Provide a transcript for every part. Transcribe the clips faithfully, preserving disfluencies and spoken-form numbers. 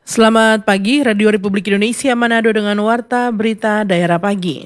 Selamat pagi, Radio Republik Indonesia Manado dengan Warta Berita Daerah Pagi.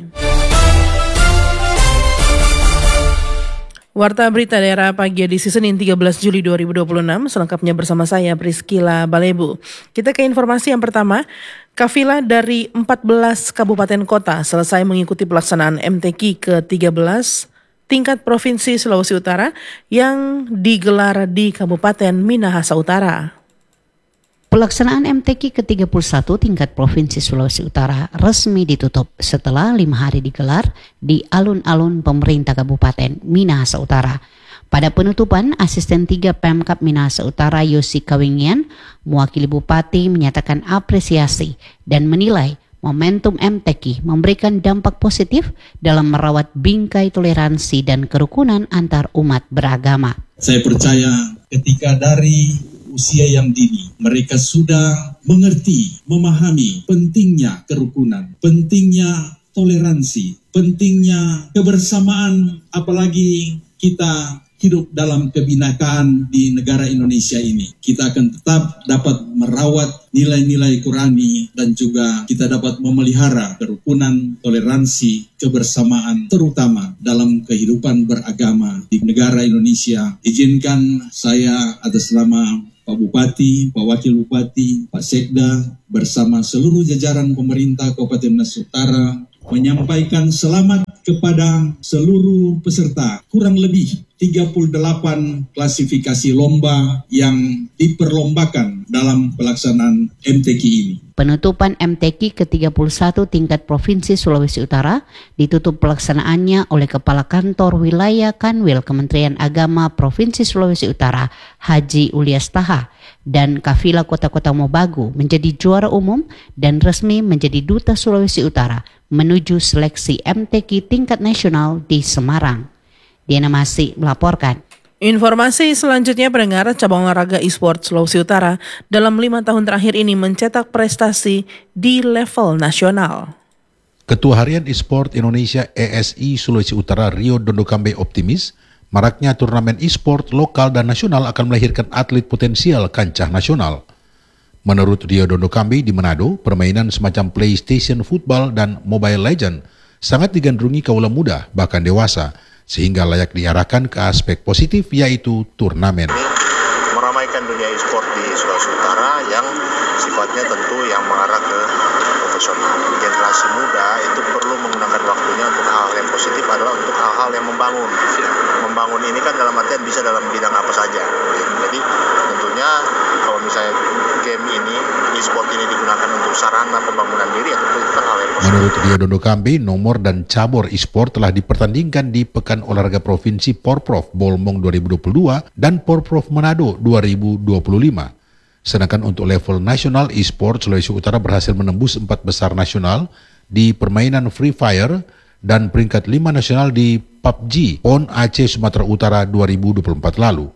Warta Berita Daerah Pagi edisi Senin tiga belas Juli dua ribu dua puluh enam, selengkapnya bersama saya Priscila Balebu. Kita ke informasi yang pertama. Kafilah dari empat belas kabupaten kota selesai mengikuti pelaksanaan M T Q ke tiga belas tingkat Provinsi Sulawesi Utara yang digelar di Kabupaten Minahasa Utara. Pelaksanaan M T Q ke tiga puluh satu tingkat Provinsi Sulawesi Utara resmi ditutup setelah lima hari digelar di alun-alun pemerintah Kabupaten Minahasa Utara. Pada penutupan, Asisten tiga Pemkab Minahasa Utara Yosi Kawingian mewakili Bupati menyatakan apresiasi dan menilai momentum M T Q memberikan dampak positif dalam merawat bingkai toleransi dan kerukunan antar umat beragama. Saya percaya ketika dari usia yang dini, mereka sudah mengerti, memahami pentingnya kerukunan, pentingnya toleransi, pentingnya kebersamaan, apalagi kita hidup dalam kebinekaan di negara Indonesia ini. Kita akan tetap dapat merawat nilai-nilai Qurani dan juga kita dapat memelihara kerukunan, toleransi, kebersamaan, terutama dalam kehidupan beragama di negara Indonesia. Izinkan saya atas nama Pak Bupati, Pak Wakil Bupati, Pak Sekda, bersama seluruh jajaran pemerintah Kabupaten Minahasa Utara menyampaikan selamat kepada seluruh peserta. Kurang lebih tiga puluh delapan klasifikasi lomba yang diperlombakan dalam pelaksanaan M T Q ini. Penutupan M T Q ke tiga puluh satu tingkat Provinsi Sulawesi Utara ditutup pelaksanaannya oleh Kepala Kantor Wilayah Kanwil Kementerian Agama Provinsi Sulawesi Utara, Haji Ulias Taha, dan Kafilah Kota-Kota Mobagu menjadi juara umum dan resmi menjadi Duta Sulawesi Utara menuju seleksi M T Q tingkat nasional di Semarang. Diana Masih melaporkan. Informasi selanjutnya, pendengar, cabang olahraga e-sport Sulawesi Utara dalam lima tahun terakhir ini mencetak prestasi di level nasional. Ketua Harian e-sport Indonesia E S I Sulawesi Utara Rio Dondokambe optimis maraknya turnamen e-sport lokal dan nasional akan melahirkan atlet potensial kancah nasional. Menurut Rio Dondokambe di Manado, permainan semacam PlayStation Football dan Mobile Legend sangat digandrungi kaula muda bahkan dewasa, sehingga layak diarahkan ke aspek positif yaitu turnamen. Meramaikan dunia e-sport di Sulawesi Utara yang sifatnya tentu yang mengarah ke profesional. Generasi muda itu perlu menggunakan waktunya untuk hal-hal yang positif, adalah untuk hal-hal yang membangun. Membangun ini kan dalam artian bisa dalam bidang apa saja. Jadi tentunya kalau misalnya game ini, e-sport ini digunakan untuk sarana pembangunan diri, ya tentu itu kan hal yang positif. Menurut Rio Dondokambe, nomor dan cabur e-sport telah dipertandingkan di Pekan Olahraga Provinsi Porprov Bolmong dua ribu dua puluh dua dan Porprov Manado dua ribu dua puluh lima. Sedangkan untuk level nasional e-sport, Sulawesi Utara berhasil menembus empat besar nasional di permainan Free Fire dan peringkat lima nasional di P U B G PON Aceh Sumatera Utara dua ribu dua puluh empat lalu.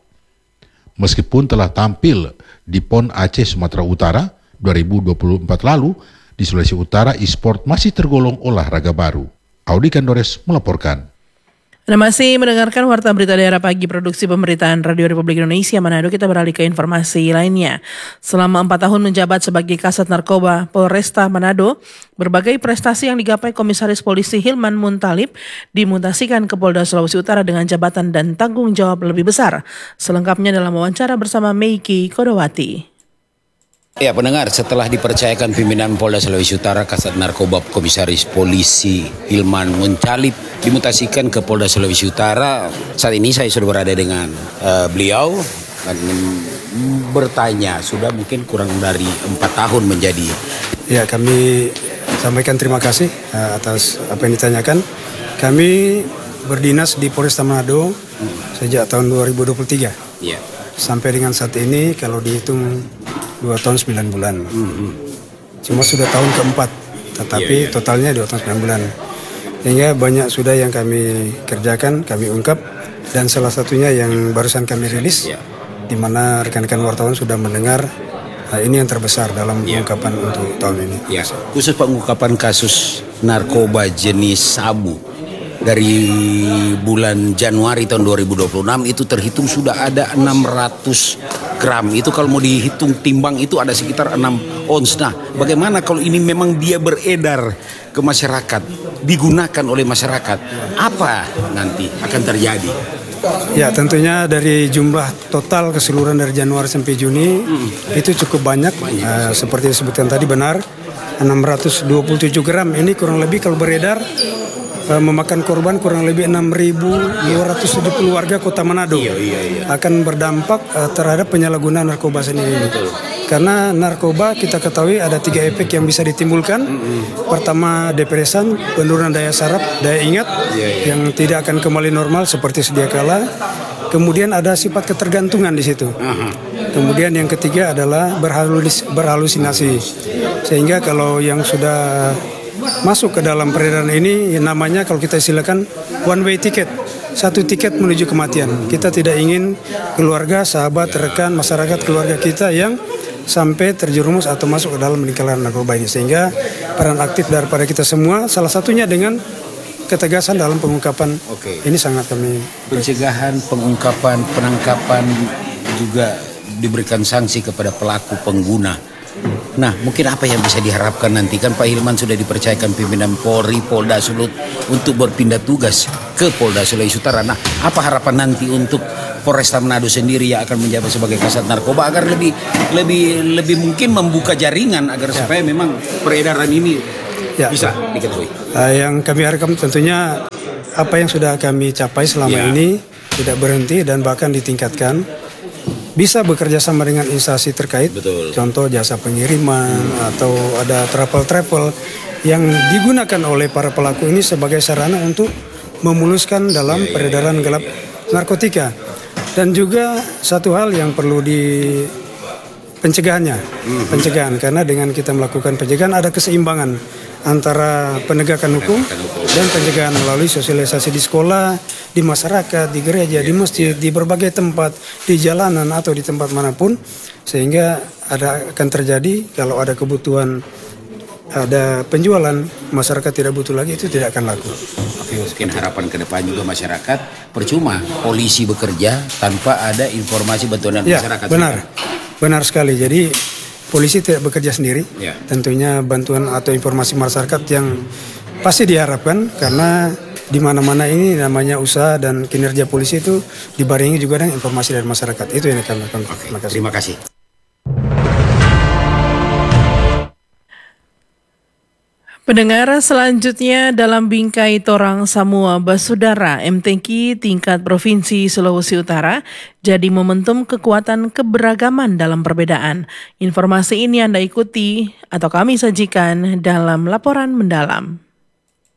Meskipun telah tampil di PON Aceh Sumatera Utara dua ribu dua puluh empat lalu, di Sulawesi Utara e-sport masih tergolong olahraga baru. Audi Kandores melaporkan. Anda masih mendengarkan Warta Berita Daerah Pagi produksi pemberitaan Radio Republik Indonesia Manado. Kita beralih ke informasi lainnya. Selama empat tahun menjabat sebagai Kasat Narkoba Polresta Manado, berbagai prestasi yang digapai Komisaris Polisi Hilman Muntalib dimutasikan ke Polda Sulawesi Utara dengan jabatan dan tanggung jawab lebih besar. Selengkapnya dalam wawancara bersama Meiki Kodowati. Ya, pendengar, setelah dipercayakan pimpinan Polda Sulawesi Utara, Kasat Narkoba Komisaris Polisi Hilman Muntalib dimutasikan ke Polda Sulawesi Utara, saat ini saya sudah berada dengan uh, beliau dan bertanya, sudah mungkin kurang dari empat tahun menjadi. Ya, kami sampaikan terima kasih uh, atas apa yang ditanyakan. Kami berdinas di Polresta Manado sejak tahun dua ribu dua puluh tiga. Ya. Sampai dengan saat ini kalau dihitung dua tahun sembilan bulan. Mm-hmm. Cuma sudah tahun keempat, tetapi yeah, yeah. totalnya dua tahun sembilan bulan. Sehingga banyak sudah yang kami kerjakan, kami ungkap, dan salah satunya yang barusan kami rilis, yeah. di mana rekan-rekan wartawan sudah mendengar, nah ini yang terbesar dalam yeah. pengungkapan untuk tahun ini. Yeah. Khusus pengungkapan kasus narkoba jenis sabu. Dari bulan Januari tahun dua ribu dua puluh enam itu terhitung sudah ada enam ratus gram. Itu kalau mau dihitung timbang itu ada sekitar enam ons. Nah, bagaimana kalau ini memang dia beredar ke masyarakat, digunakan oleh masyarakat, apa nanti akan terjadi? Ya, tentunya dari jumlah total keseluruhan dari Januari sampai Juni hmm. itu cukup banyak. banyak. Uh, seperti disebutkan tadi benar, enam ratus dua puluh tujuh gram ini kurang lebih kalau beredar uh, memakan korban kurang lebih enam ribu dua ratus tujuh puluh warga Kota Manado. Iya, iya, iya. Akan berdampak uh, terhadap penyalahgunaan narkoba sendiri ini. Betul. Karena narkoba kita ketahui ada tiga efek yang bisa ditimbulkan. Mm-hmm. Pertama, depresan, penurunan daya saraf, daya ingat yeah, yeah. yang tidak akan kembali normal seperti sedia kala. Kemudian ada sifat ketergantungan di situ. Uh-huh. Kemudian yang ketiga adalah berhalus, berhalusinasi. Sehingga kalau yang sudah masuk ke dalam peredaran ini, namanya kalau kita istilahkan one way ticket. Satu tiket menuju kematian. Kita tidak ingin keluarga, sahabat, rekan, masyarakat keluarga kita yang sampai terjerumus atau masuk ke dalam lingkaran narkoba ini. Sehingga peran aktif daripada kita semua, salah satunya dengan ketegasan dalam pengungkapan. Oke. Ini sangat kami pencegahan, pengungkapan, penangkapan, juga diberikan sanksi kepada pelaku pengguna. Nah, mungkin apa yang bisa diharapkan nanti? Kan Pak Hilman sudah dipercayakan pimpinan Polri, Polda Sulut untuk berpindah tugas ke Polda Sulawesi Utara. Nah, apa harapan nanti untuk Polresta Manado sendiri yang akan menjabat sebagai Kasat Narkoba agar lebih lebih lebih mungkin membuka jaringan agar ya. supaya memang peredaran ini ya. bisa diketahui. Uh, yang kami harapkan tentunya apa yang sudah kami capai selama ya. ini tidak berhenti dan bahkan ditingkatkan. Bisa bekerja sama dengan instansi terkait, Betul. contoh jasa pengiriman hmm. atau ada travel-travel yang digunakan oleh para pelaku ini sebagai sarana untuk memuluskan dalam yeah, peredaran yeah, gelap yeah, yeah. narkotika. Dan juga satu hal yang perlu di pencegahannya, hmm. pencegahan karena dengan kita melakukan pencegahan ada keseimbangan antara penegakan hukum dan pencegahan melalui sosialisasi di sekolah, di masyarakat, di gereja, di masjid, di berbagai tempat, di jalanan atau di tempat manapun, sehingga ada akan terjadi kalau ada kebutuhan, ada penjualan, masyarakat tidak butuh lagi, itu tidak akan laku. Oke, mungkin harapan ke depan juga masyarakat, percuma polisi bekerja tanpa ada informasi bantuan dari ya, masyarakat. Benar, benar sekali. Jadi polisi tidak bekerja sendiri, ya. Tentunya bantuan atau informasi masyarakat yang pasti diharapkan karena di mana-mana ini namanya usaha dan kinerja polisi itu dibarengi juga dengan informasi dari masyarakat. Itu yang kami lakukan. Terima kasih. Terima kasih. Pendengar, selanjutnya dalam bingkai Torang Samua Basudara, M T Q tingkat Provinsi Sulawesi Utara jadi momentum kekuatan keberagaman dalam perbedaan. Informasi ini Anda ikuti atau kami sajikan dalam laporan mendalam.